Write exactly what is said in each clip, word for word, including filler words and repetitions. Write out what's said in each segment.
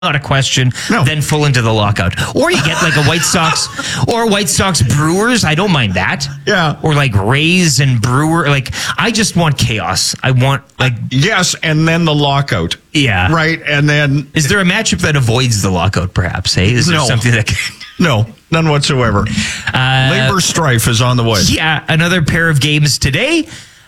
not a question, No. then full into the lockout. Or you get like a White Sox or White Sox Brewers. I don't mind that. Yeah. Or like Rays and Brewer. Like, I just want chaos. I want like, Yes, and then the lockout. yeah. Right, and then... Is there a matchup that avoids the lockout, perhaps? Hey, is there No. something that? No, none whatsoever. Uh, Labor strife is on the way. Yeah, another pair of games today.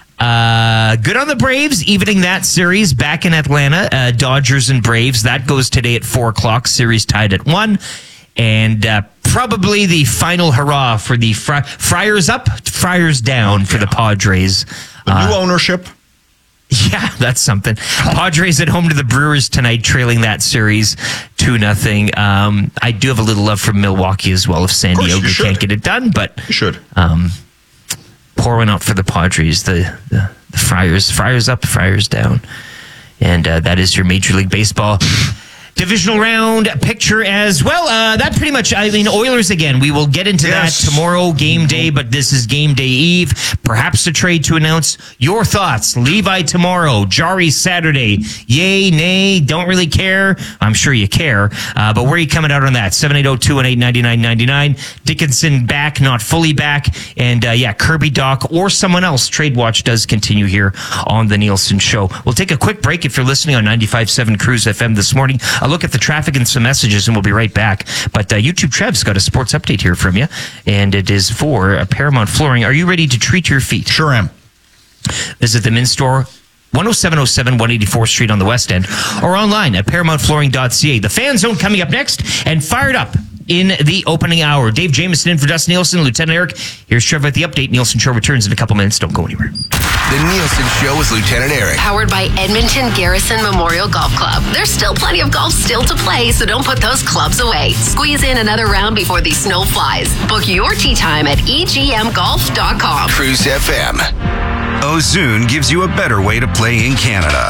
Uh, good on the Braves, evening that series back in Atlanta. Uh, Dodgers and Braves. That goes today at four o'clock. Series tied at one. And uh, probably the final hurrah for the Fri- Friars up, Friars down for the Padres. The new ownership. Yeah, that's something. Padres at home to the Brewers tonight, trailing that series two nothing. Um, I do have a little love for Milwaukee as well if San course you Diego should. can't get it done, but You should. um, pour one out for the Padres. The, the the Friars, Friars up, Friars down, and uh, that is your Major League Baseball divisional round picture as well. Uh, that pretty much, I mean, Oilers again. We will get into Yes. that tomorrow, game day, but this is game day eve. Perhaps a trade to announce. Your thoughts. Levi tomorrow, Jari Saturday. Yay, nay, don't really care. I'm sure you care. Uh, but where are you coming out on that? seven eight zero, two one eight, nine nine nine nine. Dickinson back, not fully back. And uh, yeah, Kirby Doc or someone else. Trade Watch does continue here on the Nielsen Show. We'll take a quick break if you're listening on ninety-five point seven Cruise F M this morning. A look at the traffic and some messages, and we'll be right back. But uh, YouTube Trev's got a sports update here from you, and it is for uh, Paramount Flooring. Are you ready to treat your feet? Sure am. Visit the Min Store, one oh seven oh seven, one eighty-fourth Street on the West End, or online at paramount flooring dot c a. The Fan Zone coming up next, and fired up in the opening hour. Dave Jameson in for Dustin Nielsen, Lieutenant Eric. Here's Trevor at the update. Nielsen Show returns in a couple minutes. Don't go anywhere. The Nielsen Show with Lieutenant Eric. Powered by Edmonton Garrison Memorial Golf Club. There's still plenty of golf still to play, so don't put those clubs away. Squeeze in another round before the snow flies. Book your tee time at e g m golf dot com. Cruise F M. Ozune gives you a better way to play in Canada.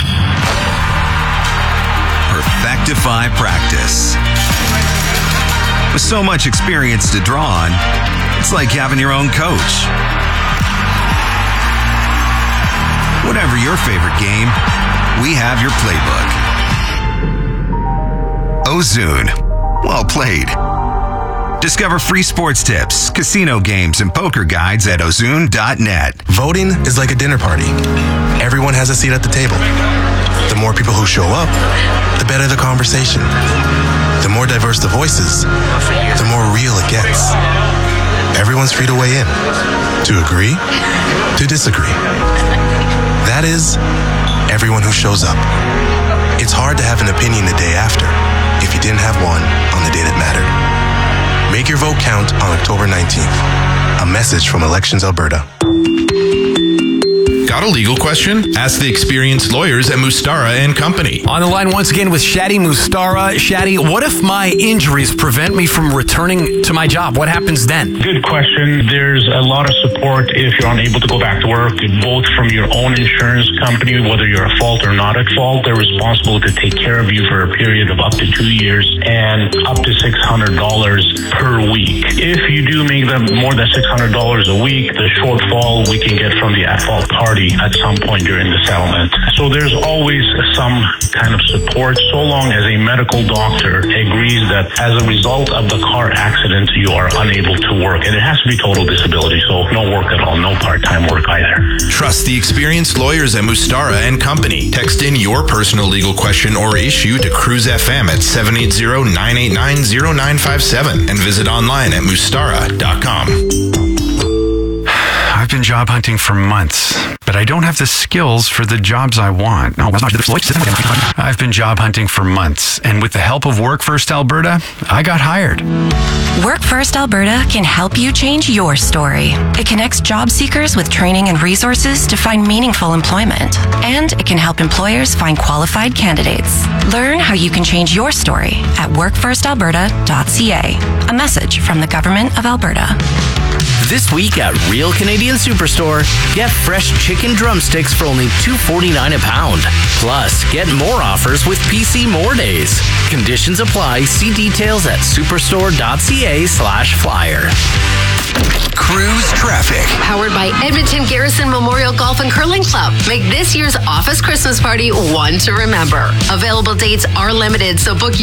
Perfectify practice. With so much experience to draw on, it's like having your own coach. Whatever your favorite game, we have your playbook. Ozune. Well played. Discover free sports tips, casino games, and poker guides at ozune dot net. Voting is like a dinner party. Everyone has a seat at the table. The more people who show up, the better the conversation. The more diverse the voices, the more real it gets. Everyone's free to weigh in. To agree, to disagree. That is, everyone who shows up. It's hard to have an opinion the day after if you didn't have one on the day that mattered. Make your vote count on October nineteenth. A message from Elections Alberta. Got a legal question? Ask the experienced lawyers at Mustara and Company. On the line once again with Shadi Mustara. Shadi, what if my injuries prevent me from returning to my job? What happens then? Good question. There's a lot of support if you're unable to go back to work, both from your own insurance company, whether you're at fault or not at fault. They're responsible to take care of you for a period of up to two years and up to six hundred dollars per week. If you do make them more than six hundred dollars a week, the shortfall we can get from the at-fault party at some point during the settlement. So there's always some kind of support so long as a medical doctor agrees that as a result of the car accident, you are unable to work. And it has to be total disability, so no work at all, no part-time work either. Trust the experienced lawyers at Mustara and Company. Text in your personal legal question or issue to Cruise F M at seven eight zero, nine eight nine, zero nine five seven and visit online at mustara dot com. I've been job hunting for months, but I don't have the skills for the jobs I want. No, I've been job hunting for months, and with the help of Work First Alberta, I got hired. Work First Alberta can help you change your story. It connects job seekers with training and resources to find meaningful employment, and it can help employers find qualified candidates. Learn how you can change your story at work first alberta dot c a. A message from the Government of Alberta. This week at Real Canadian Superstore, get fresh chicken drumsticks for only two forty-nine a pound. Plus, get more offers with P C More Days. Conditions apply. See details at superstore dot c a slash flyer. Cruise traffic. Powered by Edmonton Garrison Memorial Golf and Curling Club. Make this year's office Christmas party one to remember. Available dates are limited, so book